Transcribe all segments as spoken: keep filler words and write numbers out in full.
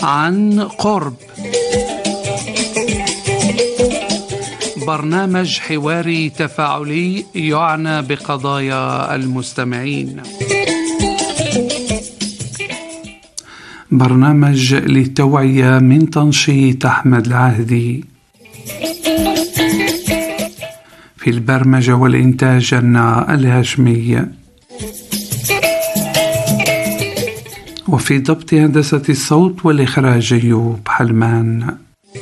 عن قرب، برنامج حواري تفاعلي يعنى بقضايا المستمعين، برنامج للتوعية من تنشيط أحمد العهدي. في البرمجة والإنتاج أنا الهاشمي، وفي ضبط هندسة الصوت والإخراج أيوب حلمان.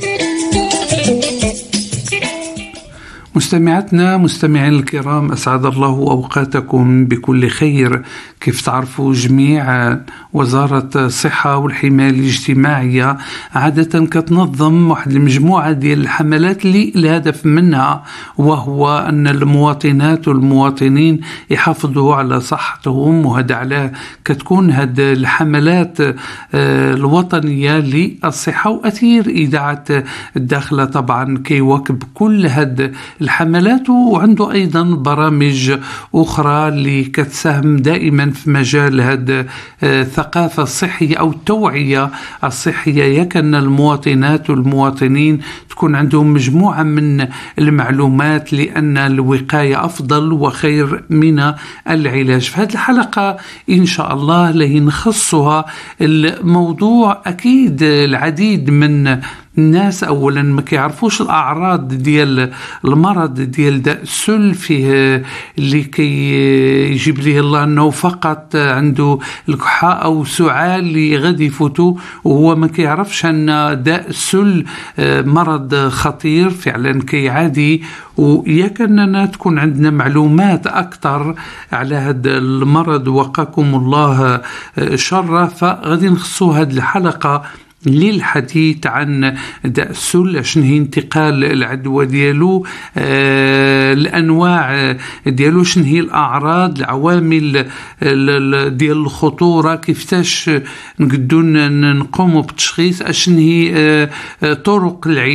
مستمعاتنا مستمعين الكرام، أسعد الله أوقاتكم بكل خير. كيف تعرفوا جميع، وزارة الصحة والحماية الاجتماعية عادة كتنظم واحد المجموعة ديال الحملات اللي الهدف منها وهو أن المواطنات والمواطنين يحافظوا على صحتهم، وهذا على كتكون هاد الحملات الوطنية للصحة. وأثير إذاعة الداخلة طبعا كيواكب كل هاد الحملات، وعنده أيضا برامج أخرى اللي كتساهم دائما في مجال هذا الثقافة الصحية أو التوعية الصحية، يكن المواطنات والمواطنين تكون عندهم مجموعة من المعلومات، لأن الوقاية أفضل وخير من العلاج. في هذه الحلقة إن شاء الله اللي نخصها الموضوع، أكيد العديد من الناس أولا ما كيعرفوش الأعراض ديال المرض ديال داء السل، فيه اللي كي يجيب ليه الله أنه فقط عنده الكحة أو سعال اللي غادي يفوتوا، وهو ما كيعرفش أن داء السل مرض خطير فعلا كيعادي. وياك أننا تكون عندنا معلومات أكثر على هذا المرض وقاكم الله شر، فغادي نخصو هذه الحلقة للحديث عن داء السل، شنو هي انتقال العدوى ديالو، آه الانواع ديالو، شنو هي الاعراض، العوامل ديال الخطوره، كيفاش نقدروا نقوموا بالتشخيص، شنو هي آه طرق العلاج،